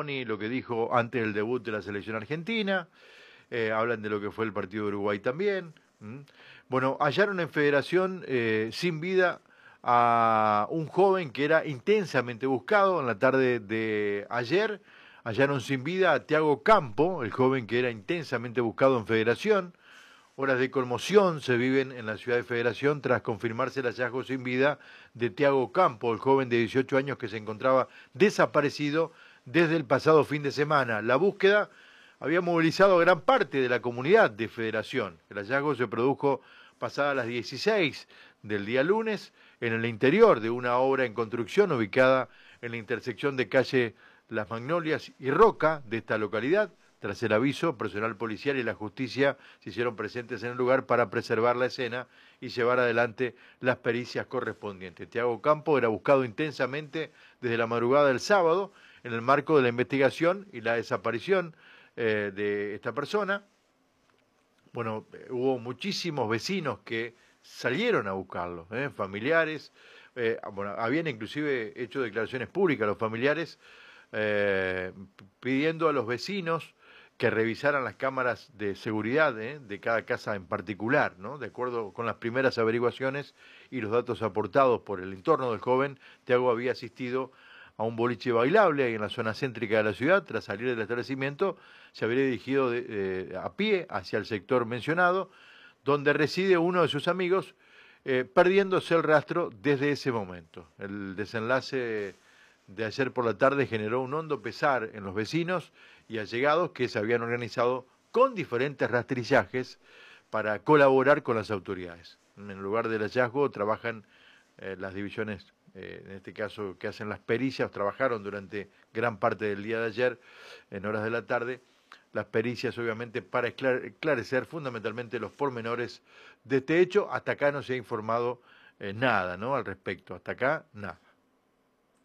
Scaloni, lo que dijo antes del debut de la selección argentina, hablan de lo que fue el partido de Uruguay también. Bueno, hallaron en Federación sin vida a un joven que era intensamente buscado en la tarde de ayer. Hallaron sin vida a Thiago Campo, el joven que era intensamente buscado en Federación. Horas de conmoción se viven en la ciudad de Federación tras confirmarse el hallazgo sin vida de Thiago Campo, el joven de 18 años que se encontraba desaparecido desde el pasado fin de semana. La búsqueda había movilizado a gran parte de la comunidad de Federación. El hallazgo se produjo pasadas las 16 del día lunes en el interior de una obra en construcción ubicada en la intersección de calle Las Magnolias y Roca de esta localidad. Tras el aviso, personal policial y la justicia se hicieron presentes en el lugar para preservar la escena y llevar adelante las pericias correspondientes. Thiago Campo era buscado intensamente desde la madrugada del sábado en el marco de la investigación y la desaparición de esta persona. Bueno, hubo muchísimos vecinos que salieron a buscarlo, familiares, bueno, habían inclusive hecho declaraciones públicas los familiares eh, pidiendo a los vecinos que revisaran las cámaras de seguridad de cada casa en particular, ¿no? De acuerdo con las primeras averiguaciones y los datos aportados por el entorno del joven, Thiago había asistido a un boliche bailable ahí en la zona céntrica de la ciudad. Tras salir del establecimiento, se habría dirigido a pie hacia el sector mencionado, donde reside uno de sus amigos, perdiéndose el rastro desde ese momento. El desenlace de ayer por la tarde generó un hondo pesar en los vecinos y allegados que se habían organizado con diferentes rastrillajes para colaborar con las autoridades. En el lugar del hallazgo trabajan las divisiones, en este caso que hacen las pericias, trabajaron durante gran parte del día de ayer, en horas de la tarde, las pericias obviamente para esclarecer fundamentalmente los pormenores de este hecho. Hasta acá no se ha informado nada, ¿no? Al respecto, hasta acá nada.